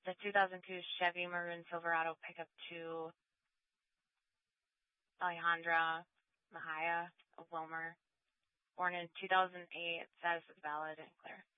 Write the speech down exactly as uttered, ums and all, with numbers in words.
the two thousand two Chevy Maroon Silverado pickup to Alejandra Mejia of Wilmer, born in two thousand eight, status is valid and clear.